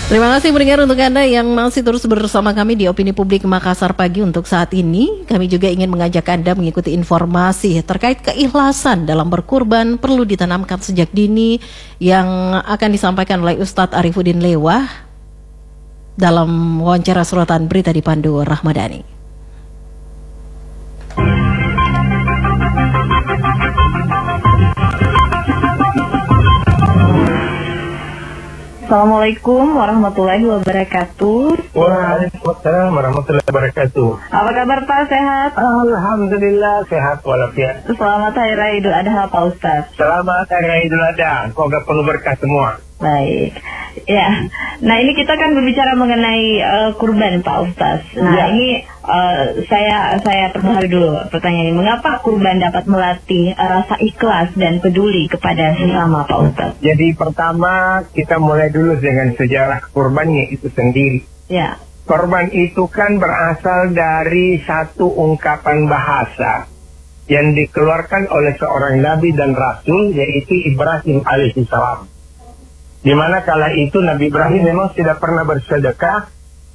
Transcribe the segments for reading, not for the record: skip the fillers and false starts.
Terima kasih pendengar untuk Anda yang masih terus bersama kami di Opini Publik Makassar Pagi untuk saat ini. Kami juga ingin mengajak Anda mengikuti informasi terkait keikhlasan dalam berkurban perlu ditanamkan sejak dini yang akan disampaikan oleh Ustadz Arifuddin Lewah dalam wawancara sorotan berita di Pandu Rahmadani. Assalamualaikum warahmatullahi wabarakatuh. Waalaikumsalam warahmatullahi wabarakatuh. Apa kabar Pak? Sehat? Alhamdulillah sehat walafiat. Selamat Hari Raya Idul Adha Pak Ustadz. Selamat Hari Raya Idul Adha. Semoga penuh berkah semua. Baik. Ya. Nah ini kita kan berbicara mengenai kurban Pak Ustadz. Nah ya. Ini saya perbaharui dulu pertanyaan ini. Mengapa kurban dapat melatih rasa ikhlas dan peduli kepada sesama Pak Ustadz? Jadi pertama kita mulai dulu dengan sejarah kurbannya itu sendiri. Ya. Kurban itu kan berasal dari satu ungkapan bahasa yang dikeluarkan oleh seorang nabi dan rasul, yaitu Ibrahim alaihissalam. Di mana kala itu Nabi Ibrahim memang tidak pernah bersedekah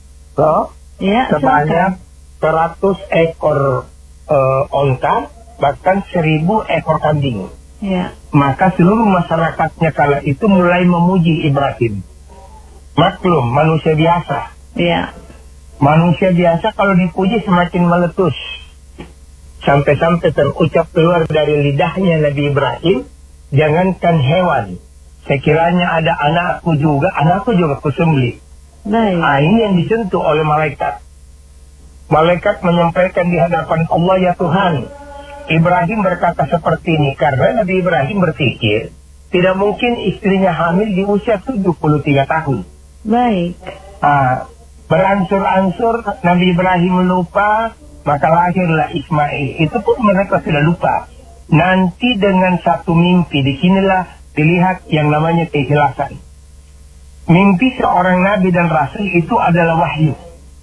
sebanyak 100 ekor onta, bahkan 1000 ekor kambing. Ya. Maka seluruh masyarakatnya kala itu mulai memuji Ibrahim. Maklum, manusia biasa. Ya. Manusia biasa kalau dipuji semakin meletus. Sampai-sampai terucap keluar dari lidahnya Nabi Ibrahim, jangankan hewan, sekiranya ada anakku juga kusembelih. Baik. Nah, ini yang disentuh oleh malaikat. Malaikat menyampaikan di hadapan Allah, ya Tuhan, Ibrahim berkata seperti ini karena Nabi Ibrahim berpikir tidak mungkin istrinya hamil di usia 73 tahun. Baik. Beransur-ansur Nabi Ibrahim lupa, maka lahirlah Ismail. Itu pun mereka sudah lupa. Nanti dengan satu mimpi, disinilah dilihat yang namanya keikhlasan. Mimpi seorang nabi dan rasul itu adalah wahyu.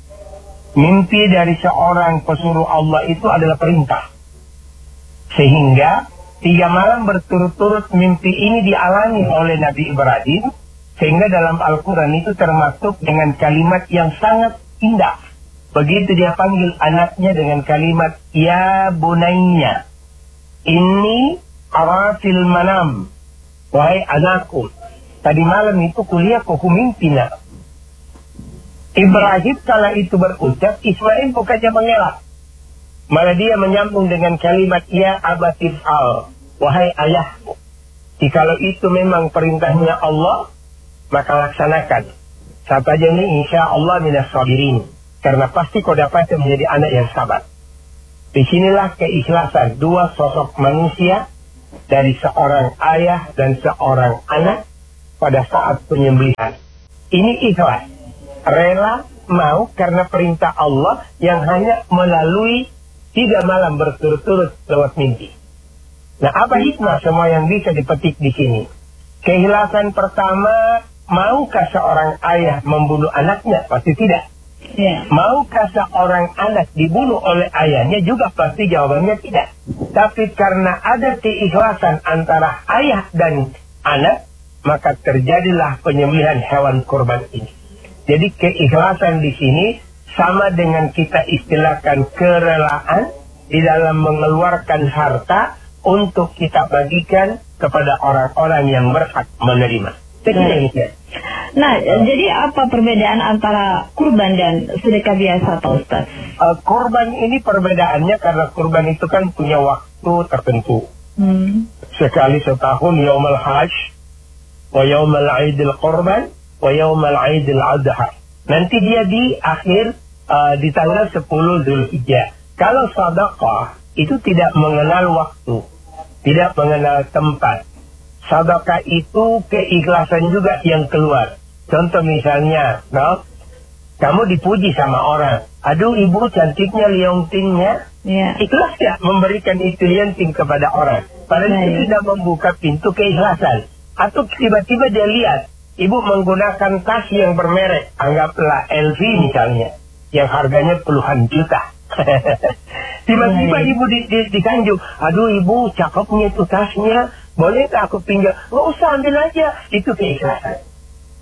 Mimpi dari seorang pesuruh Allah itu adalah perintah. Sehingga 3 malam berturut-turut mimpi ini dialami oleh Nabi Ibrahim. Sehingga dalam Al-Quran itu termasuk dengan kalimat yang sangat indah. Begitu dia panggil anaknya dengan kalimat, ya bunayya, inni ara fil manam. Wahai anakku, tadi malam itu kuliah ku mimpi nak. Ibrahim kala itu berucap, Ismail bukannya mengelak. Malah dia menyambung dengan kalimat, ya abatif al, wahai ayahku. Jikalau itu memang perintahnya Allah, maka laksanakan. Siapa aja ini insya Allah minas sabirin. Karena pasti kau dapat menjadi anak yang sabar. Disinilah keikhlasan dua sosok manusia, dari seorang ayah dan seorang anak pada saat penyembelihan. Ini ikhlas, rela mau karena perintah Allah yang hanya melalui 3 malam berturut-turut lewat mimpi. Nah, apa hikmah semua yang bisa dipetik di sini? Keikhlasan pertama, maukah seorang ayah membunuh anaknya? Pasti tidak. Maukah seorang anak dibunuh oleh ayahnya? Juga pasti jawabannya tidak. Tapi karena ada keikhlasan antara ayah dan anak, maka terjadilah penyembelihan hewan kurban ini. Jadi keikhlasan di sini sama dengan kita istilahkan kerelaan di dalam mengeluarkan harta untuk kita bagikan kepada orang-orang yang berhak menerima. Nah, jadi apa perbedaan antara kurban dan sedekah biasa Pak Ustadz? Kurban ini perbedaannya karena kurban itu kan punya waktu tertentu. Sekali setahun, yaumul hajj, wa yaumul aidil kurban, wa yaumul aidil adha. Nanti dia di akhir, di tanggal 10 Zulhijjah. Kalau sedekah itu tidak mengenal waktu, tidak mengenal tempat. Sedekah itu keikhlasan juga yang keluar. Contoh misalnya, kamu dipuji sama orang. Aduh ibu cantiknya liontingnya. Ikhlas gak memberikan itu lionting kepada orang? Padahal itu tidak membuka pintu keikhlasan. Atau tiba-tiba dia lihat, ibu menggunakan tas yang bermerek. Anggaplah LV misalnya, yang harganya puluhan juta. Tiba-tiba ibu dikanjung, aduh ibu cakepnya itu tasnya, boleh tak aku pinjam? Nggak usah, ambil aja. Itu keikhlasan.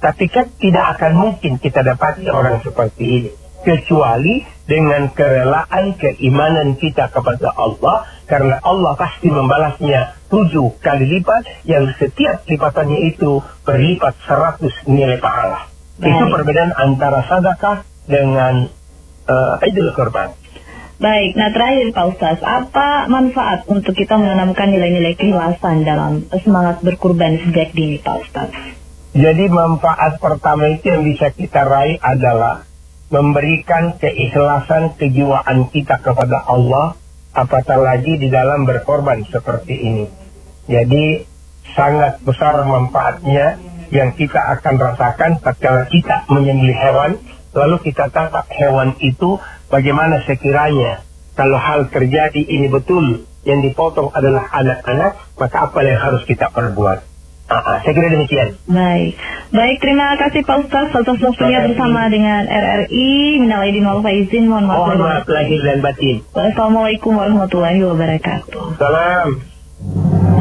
Tapi kan tidak akan mungkin kita dapati orang seperti ini, kecuali dengan kerelaan keimanan kita kepada Allah, karena Allah pasti membalasnya 7 kali lipat, yang setiap lipatannya itu berlipat 100 nilai pahala. Itu perbedaan antara sedekah dengan idul kurban. Baik, nah terakhir Pak Ustaz, apa manfaat untuk kita menanamkan nilai-nilai keikhlasan dalam semangat berkurban sejak dini Pak Ustaz? Jadi manfaat pertama itu yang bisa kita raih adalah memberikan keikhlasan kejiwaan kita kepada Allah, apatah lagi di dalam berkorban seperti ini. Jadi sangat besar manfaatnya yang kita akan rasakan tatkala kita menyembelih hewan, lalu kita tangkap hewan itu. Bagaimana sekiranya kalau hal terjadi ini betul yang dipotong adalah anak-anak, maka apa yang harus kita perbuat? Saya kira demikian. Baik, terima kasih Pak Ustaz atas waktunya bersama dengan RRI. Minal aidin wal faizin, mohon maaf lahir dan batin. Wassalamualaikum warahmatullahi wabarakatuh. Salam.